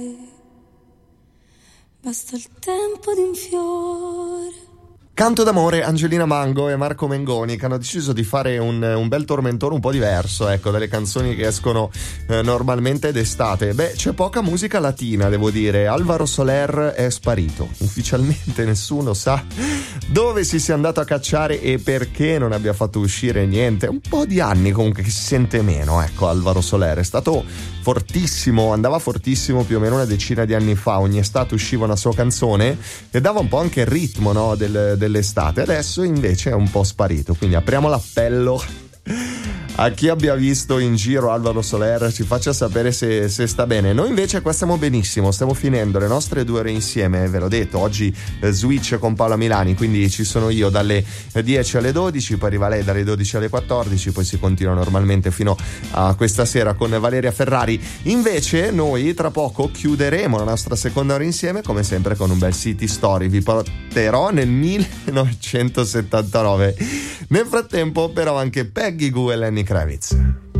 Basta il tempo di un fiore. Canto d'amore, Angelina Mango e Marco Mengoni, che hanno deciso di fare un bel tormentone un po' diverso, ecco, dalle canzoni che escono normalmente d'estate. Beh, c'è poca musica latina, devo dire. Alvaro Soler è sparito. Ufficialmente nessuno sa dove si sia andato a cacciare e perché non abbia fatto uscire niente. Un po' di anni comunque che si sente meno, ecco, Alvaro Soler. È stato fortissimo, andava fortissimo più o meno una decina di anni fa. Ogni estate usciva una sua canzone e dava un po' anche il ritmo, no, dell'estate. Adesso invece è un po' sparito, quindi apriamo l'appello a chi abbia visto in giro Alvaro Soler, ci faccia sapere se sta bene. Noi invece qua stiamo benissimo, stiamo finendo le nostre 2 ore insieme, ve l'ho detto, oggi switch con Paola Milani, quindi ci sono io dalle 10 alle 12, poi arriva lei dalle 12 alle 14, poi si continua normalmente fino a questa sera con Valeria Ferrari. Invece noi tra poco chiuderemo la nostra seconda ora insieme, come sempre con un bel City Story, vi porterò nel 1979. Nel frattempo però anche Peggy Gou e Lenny Kravitz.